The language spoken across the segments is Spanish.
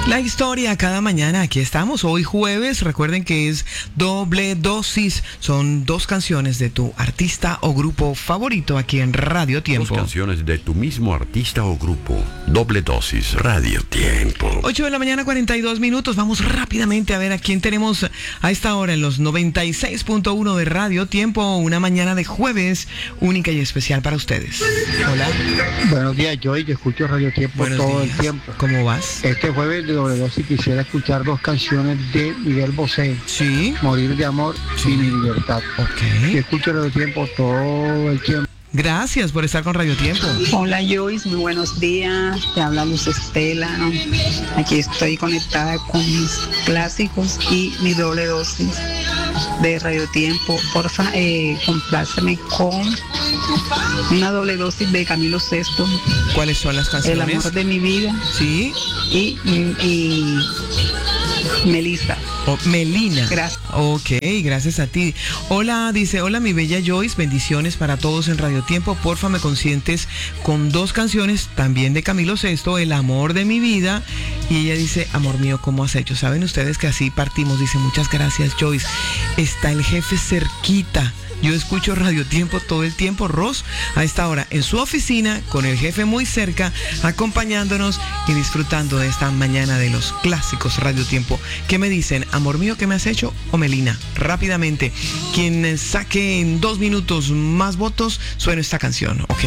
La historia cada mañana, aquí estamos, hoy jueves, recuerden que es doble dosis, son 2 canciones de tu artista o grupo favorito aquí en Radio Tiempo. 2 canciones de tu mismo artista o grupo, doble dosis, Radio Tiempo. 8 de la mañana, 42 minutos, vamos rápidamente a ver a quién tenemos a esta hora en los 96.1 de Radio Tiempo, una mañana de jueves, única y especial para ustedes. Hola. Buenos días, Joy, yo escucho Radio Tiempo todo el tiempo. ¿Cómo vas? Este jueves de doble dosis quisiera escuchar 2 canciones de Miguel Bosé. Sí. Morir de amor y Mi libertad. Ok. Yo escucho Radio Tiempo todo el tiempo. Gracias por estar con Radio Tiempo. Hola Joyce, muy buenos días, te habla Luz Estela, aquí estoy conectada con mis clásicos y mi doble dosis de Radio Tiempo. Porfa, compláceme con una doble dosis de Camilo Sesto. ¿Cuáles son las canciones? El amor de mi vida. Sí. Y Melissa. Melina. Gracias. Ok, gracias a ti. Hola, dice, hola mi bella Joyce, bendiciones para todos en Radio Tiempo. Porfa, me consientes con 2 canciones también de Camilo Sesto, El amor de mi vida. Y ella dice, amor mío, ¿cómo has hecho? Saben ustedes que así partimos. Dice, muchas gracias Joyce. Está el jefe cerquita. Yo escucho Radio Tiempo todo el tiempo, Ros, a esta hora en su oficina, con el jefe muy cerca, acompañándonos y disfrutando de esta mañana de los clásicos Radio Tiempo. ¿Qué me dicen? Amor mío, ¿qué me has hecho? O Melina. Rápidamente, quien saque en 2 minutos más votos, suena esta canción, ¿ok?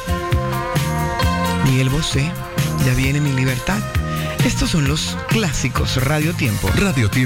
Miguel Bosé, ya viene mi libertad. Estos son los clásicos Radio Tiempo. Radio Tiempo.